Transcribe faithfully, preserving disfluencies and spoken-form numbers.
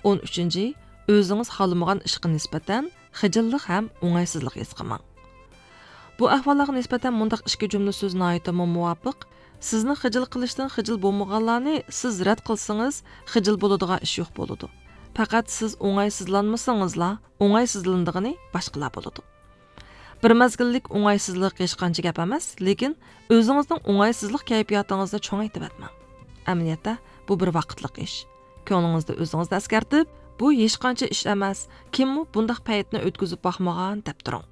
o'n uchinchi o'zingiz xohlamagan ishga nisbatan xijillik ham o'ng'aysizlik his qilmang. Bu ahvollarga nisbatan mundaq ikki jumla so'z nihoyatda muvofiq. Sizni xijil qilishdan xijil bo'lmaganlarni siz rad qilsangiz, xijil bo'ladigan ish yo'q bo'ladi. Faqat siz o'ng'aysizlanmasangizlar, o'ng'aysizlandigini boshqalar bo'ladi. Bir mazgillik o'ng'aysizlik hech qancha gap emas, lekin o'zingizning o'ng'aysizlik kayfiyatingizni cho'ngaytib etmang. Amaliyotda bu bir vaqtlik ish. Ko'nglingizda o'zingizni askartib, bu hech qancha ish emas, kimmi bundaq paytni o'tkazib boqmagan deb turing.